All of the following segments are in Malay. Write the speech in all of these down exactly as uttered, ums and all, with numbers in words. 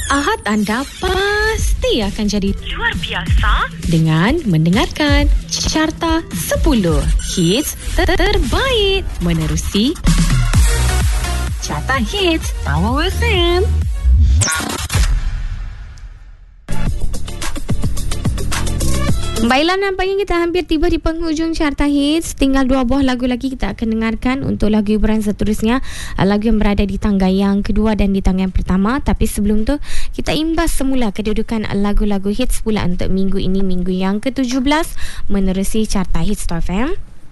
Ahad anda pasti akan jadi luar biasa dengan mendengarkan Carta sepuluh Hits terbaik menerusi Carta Hits Power F M. Baiklah, nampaknya kita hampir tiba di penghujung Carta Hits. Tinggal dua buah lagu lagi kita akan dengarkan untuk lagu hiburan seterusnya. Lagu yang berada di tangga yang kedua dan di tangga yang pertama. Tapi sebelum tu, kita imbas semula kedudukan lagu-lagu hits pula untuk minggu ini, minggu yang ke tujuh belas menerusi Carta Hits Top F M.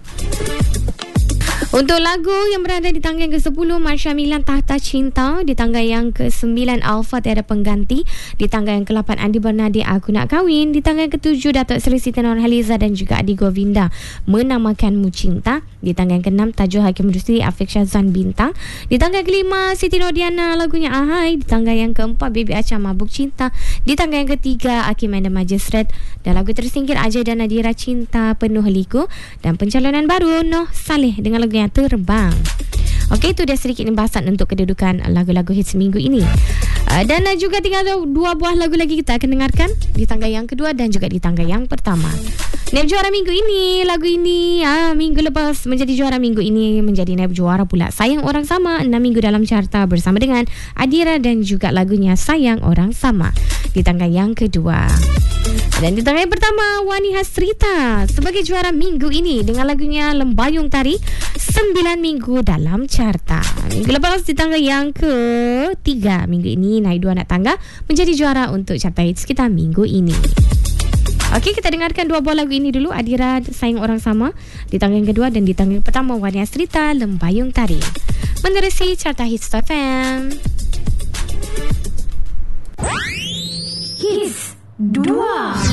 Untuk lagu yang berada di tangga yang ke sepuluh, Marsha Milan, Tahta Cinta. Di tangga yang ke sembilan, Alfa, Tiada Pengganti. Di tangga yang ke lapan, Andi Bernadi, Aku Nak Kahwin. Di tangga yang ke tujuh, Datuk Seri Siti Nurhaliza dan juga Adi Govinda, Menamakanmu Cinta. Di tangga yang ke enam, Tajuh Hakim Rusli, Afiq Syazwan, Bintang. Di tangga yang ke lima, Siti Nodiana, lagunya Ahai. Di tangga yang ke empat, Baby Acha, Mabuk Cinta. Di tangga yang ke tiga, Hakim Anda Majestret. Dan lagu tersingkir, Ajay dan Nadira, Cinta Penuh Liku. Dan pencalonan baru, Noh Saleh dengan lagu yang Terbang. Okey, itu dia sedikit imbasan untuk kedudukan lagu-lagu hits minggu ini. Uh, dan uh, juga tinggal dua buah lagu lagi kita akan dengarkan di tangga yang kedua dan juga di tangga yang pertama. Naib juara minggu ini, lagu ini uh, minggu lepas menjadi juara minggu ini, menjadi naib juara pula Sayang Orang Sama, enam minggu dalam carta bersama dengan Adira dan juga lagunya Sayang Orang Sama di tangga yang kedua. Dan di tangga yang pertama, Wani Hasrita sebagai juara minggu ini dengan lagunya Lembayung Tari, sembilan minggu dalam carta. Minggu lepas di tangga yang ketiga, minggu ini naik dua anak tangga menjadi juara untuk carta hits kita minggu ini. Okey, kita dengarkan dua buah lagu ini dulu. Adira, Sayang Orang Sama di tangga yang kedua, dan di tangga yang pertama, Wani Hasrita, Lembayung Tari menerusi carta hits Top F M. Hits dua.